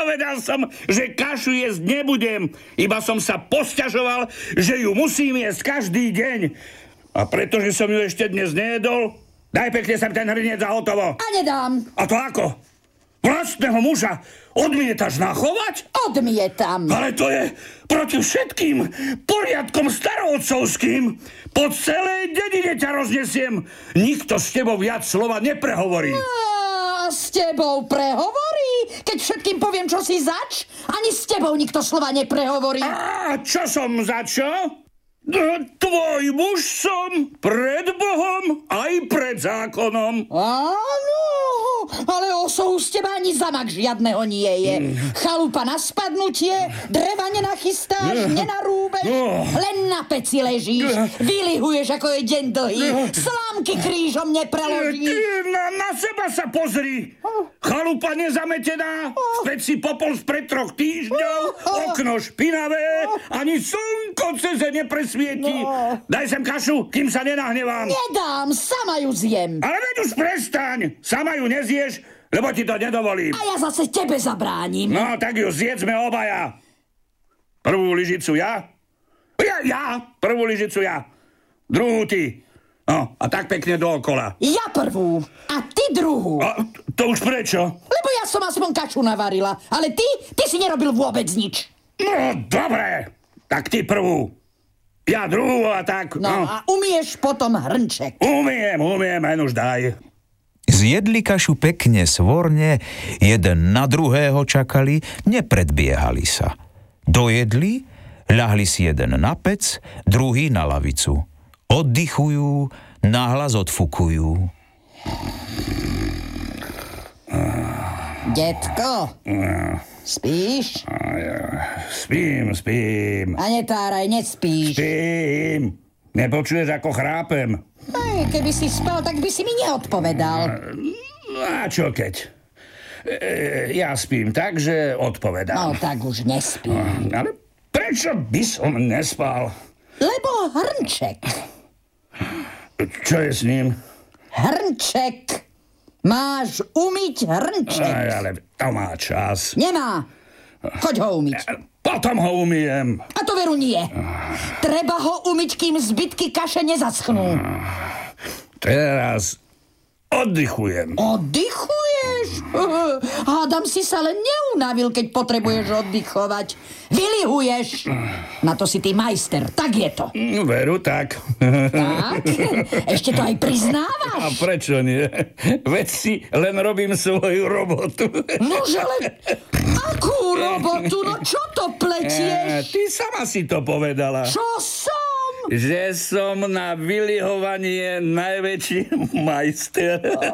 Povedal som, že kašu jesť nebudem. Iba som sa posťažoval, že ju musím jesť každý deň. A pretože som ju ešte dnes nejedol, daj pekne sem ten hrniec a hotovo. A nedám. A to ako? Vlastného muža odmietaš nachovať? Odmietam. Ale to je proti všetkým poriadkom starootcovským. Po celej dedine ťa roznesiem. Nikto s tebou viac slova neprehovorí. S tebou prehovorí? Keď všetkým poviem, čo si zač, ani s tebou nikto slova neprehovorí. A čo som za čo? Tvoj muž som pred Bohom aj pred zákonom. Áno, ale osou z teba ani zamak žiadneho nie je. Chalupa na spadnutie, dreva nenachystáš, nenarúbeš, len na peci ležíš, vylihuješ, ako je deň dlhý, slámky krížom nepreložíš. Na seba sa pozri. Chalupa nezametená, v peci popol spred 3 týždňov, okno špinavé, ani slnko ceze nepresvietí. Daj sem kašu, kým sa nenahnevám. Nedám, sama ju zjem. Ale veď už prestaň, sama ju nezieš, lebo ti to nedovolím. A ja zase tebe zabránim. No, tak ju zjedzme obaja. Prvú lyžicu ja? Ja. Prvú lyžicu ja. Druhú ty. No, a tak pekne dookola. Ja prvú, a ty druhú. A to už prečo? Lebo ja som aspoň kašu navarila, ale ty si nerobil vôbec nič. No, dobre. Tak ty prvú. Ja druhú a tak. No, a umieš potom hrnček. Umiem, len už daj. Zjedli kašu pekne svorne, jeden na druhého čakali, nepredbiehali sa. Dojedli, ľahli si jeden na pec, druhý na lavicu. Oddychujú, nahlas odfukujú. Detko, spíš? Spím. A netáraj, nespíš. Spím. Nepočuješ, ako chrápem? Keby si spal, tak by si mi neodpovedal. A čo keď? Ja spím tak, že odpovedám. No, tak už nespím. Ale prečo by som nespal? Lebo hrnček. Čo je s ním? Hrnček. Máš umyť hrnček. Ale to má čas. Nemá. Choď ho umyť. Potom ho umyjem. A to veru nie. Treba ho umyť, kým zbytky kaše nezaschnú. Teraz oddychujem. Oddychuješ? Hádam si sa len neunavil, keď potrebuješ oddychovať. Vylihuješ. Na to si ty majster, tak je to. Veru, tak. Tak? Ešte to aj priznávaš? A prečo nie? Veď si len robím svoju robotu. Nože len... Akú robotu? No čo to pletieš? Ty sama si to povedala. Čo som? Že som na vylihovanie najväčší majster.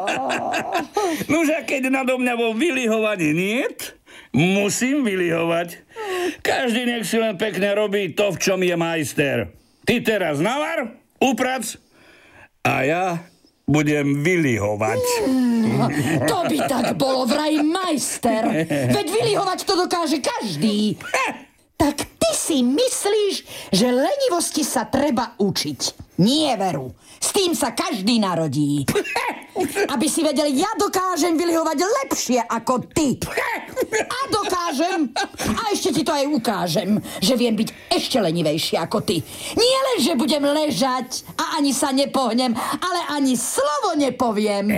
Nože keď nado mňa vo vylihovaní niet, musím vylihovať. Každý nech si len pekne robí to, v čom je majster. Ty teraz navar, uprac a ja budem vylihovať. To by tak bolo vraj majster. Veď vylihovať to dokáže každý. Tak ty si myslíš, že lenivosti sa treba učiť. Nie, veru. S tým sa každý narodí. Aby si vedel, ja dokážem vylihovať lepšie ako ty. A dokážem. A ešte ti to aj ukážem, že viem byť ešte lenivejšie ako ty. Nie len, že budem ležať a ani sa nepohnem, ale ani slovo nepoviem.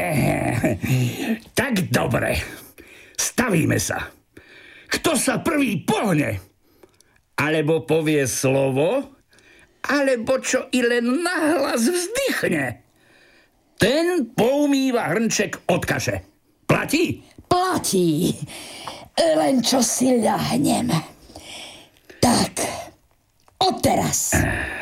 Tak dobre. Stavíme sa. Kto sa prvý pohne? Alebo povie slovo, alebo čo i len nahlas vzdychne. Ten poumýva hrnček od kaše. Platí? Platí. Len čo si ľahnem. Tak, odteraz.